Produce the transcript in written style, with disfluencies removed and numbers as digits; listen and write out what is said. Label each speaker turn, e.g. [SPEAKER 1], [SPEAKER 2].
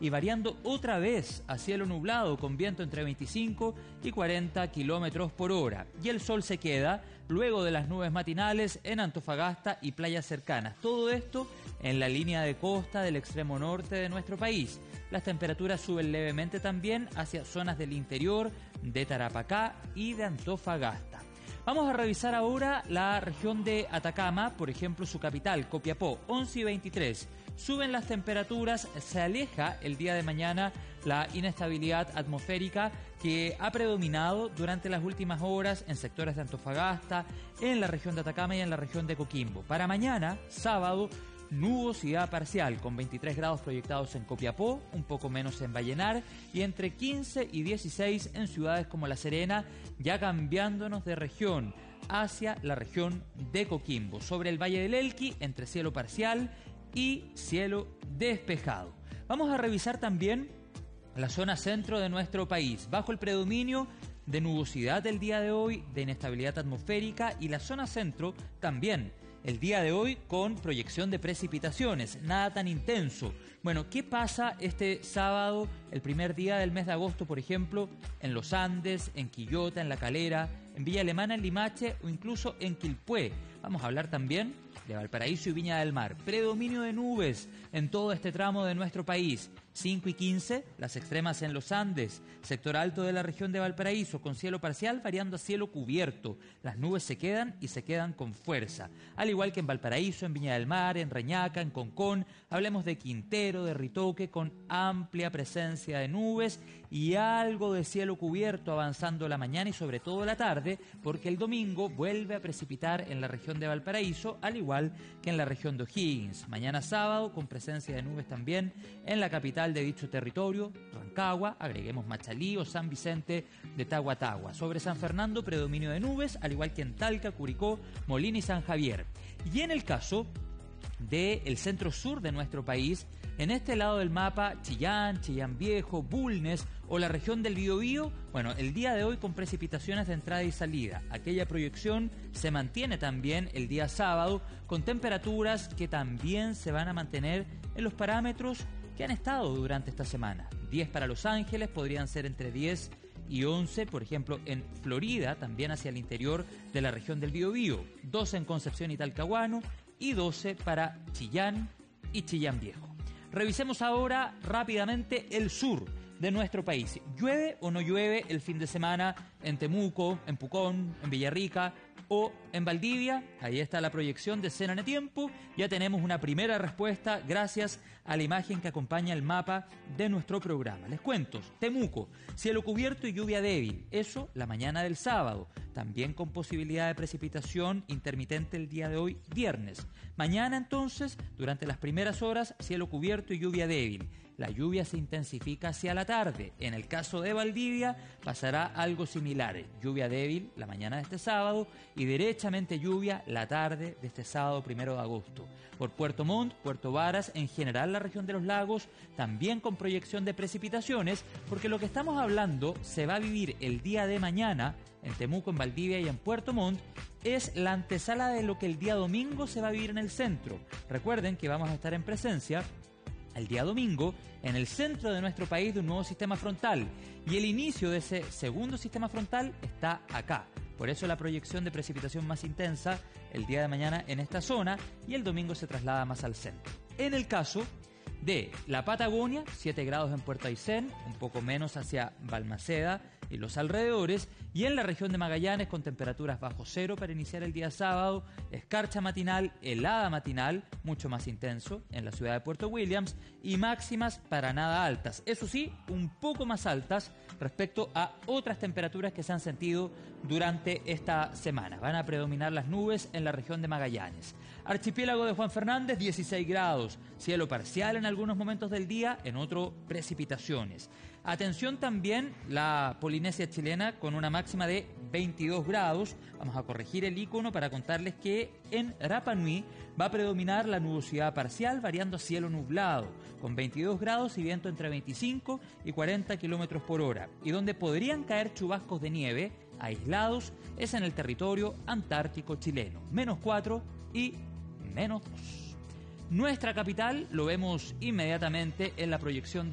[SPEAKER 1] y variando otra vez a cielo nublado con viento entre 25 y 40 kilómetros por hora. Y el sol se queda luego de las nubes matinales en Antofagasta y playas cercanas. Todo esto en la línea de costa del extremo norte de nuestro país. Las temperaturas suben levemente también hacia zonas del interior de Tarapacá y de Antofagasta. Vamos a revisar ahora la región de Atacama, por ejemplo su capital, Copiapó, 11 y 23. Suben las temperaturas, se aleja el día de mañana la inestabilidad atmosférica que ha predominado durante las últimas horas en sectores de Antofagasta, en la región de Atacama y en la región de Coquimbo. Para mañana, sábado, nubosidad parcial con 23 grados proyectados en Copiapó, un poco menos en Vallenar y entre 15 y 16 en ciudades como La Serena, ya cambiándonos de región hacia la región de Coquimbo. Sobre el Valle del Elqui, entre cielo parcial y cielo despejado. Vamos a revisar también la zona centro de nuestro país, bajo el predominio de nubosidad del día de hoy, de inestabilidad atmosférica, y la zona centro también el día de hoy con proyección de precipitaciones, nada tan intenso. Bueno, ¿qué pasa este sábado, el primer día del mes de agosto, por ejemplo, en los Andes, en Quillota, en La Calera, en Villa Alemana, en Limache o incluso en Quilpué? Vamos a hablar también de Valparaíso y Viña del Mar. Predominio de nubes en todo este tramo de nuestro país. 5 y 15, las extremas en los Andes, sector alto de la región de Valparaíso, con cielo parcial variando a cielo cubierto. Las nubes se quedan y se quedan con fuerza. Al igual que en Valparaíso, en Viña del Mar, en Reñaca, en Concón, hablemos de Quintero, de Ritoque, con amplia presencia de nubes y algo de cielo cubierto avanzando la mañana y sobre todo la tarde, porque el domingo vuelve a precipitar en la región de Valparaíso, al igual que en la región de O'Higgins. Mañana sábado, con presencia de nubes también en la capital de dicho territorio, Rancagua, agreguemos Machalí o San Vicente de Tahuatahua. Sobre San Fernando, predominio de nubes, al igual que en Talca, Curicó, Molina y San Javier. Y en el caso del centro sur de nuestro país, en este lado del mapa, Chillán, Chillán Viejo, Bulnes o la región del Biobío, bueno, el día de hoy con precipitaciones de entrada y salida. Aquella proyección se mantiene también el día sábado con temperaturas que también se van a mantener en los parámetros que han estado durante esta semana. 10 para Los Ángeles, podrían ser entre 10 y 11, por ejemplo, en Florida, también hacia el interior de la región del Biobío. 12 en Concepción y Talcahuano y 12 para Chillán y Chillán Viejo. Revisemos ahora rápidamente el sur de nuestro país. ¿Llueve o no llueve el fin de semana en Temuco, en Pucón, en Villarrica o en Valdivia? Ahí está la proyección de Cena de Tiempo. Ya tenemos una primera respuesta gracias a la imagen que acompaña el mapa de nuestro programa. Les cuento, Temuco, cielo cubierto y lluvia débil. Eso la mañana del sábado. También con posibilidad de precipitación intermitente el día de hoy, viernes. Mañana entonces, durante las primeras horas, cielo cubierto y lluvia débil. La lluvia se intensifica hacia la tarde. En el caso de Valdivia pasará algo similar. Lluvia débil la mañana de este sábado y derechamente lluvia la tarde de este sábado 1 de agosto. Por Puerto Montt, Puerto Varas, en general la región de los lagos, también con proyección de precipitaciones, porque lo que estamos hablando se va a vivir el día de mañana en Temuco, en Valdivia y en Puerto Montt, es la antesala de lo que el día domingo se va a vivir en el centro. Recuerden que vamos a estar en presencia el día domingo en el centro de nuestro país de un nuevo sistema frontal, y el inicio de ese segundo sistema frontal está acá. Por eso la proyección de precipitación más intensa el día de mañana en esta zona y el domingo se traslada más al centro. En el caso de la Patagonia, 7 grados en Puerto Aysén, un poco menos hacia Balmaceda y los alrededores, y en la región de Magallanes con temperaturas bajo cero para iniciar el día sábado, escarcha matinal, helada matinal, mucho más intenso en la ciudad de Puerto Williams, y máximas para nada altas, eso sí, un poco más altas respecto a otras temperaturas que se han sentido durante esta semana. Van a predominar las nubes en la región de Magallanes. Archipiélago de Juan Fernández, 16 grados, cielo parcial en algunos momentos del día, en otro precipitaciones. Atención también la Polinesia chilena con una máxima de 22 grados. Vamos a corregir el icono para contarles que en Rapa Nui va a predominar la nubosidad parcial variando a cielo nublado, con 22 grados y viento entre 25 y 40 kilómetros por hora. Y donde podrían caer chubascos de nieve aislados es en el territorio antártico chileno, -4 y -2. Nuestra capital lo vemos inmediatamente en la proyección de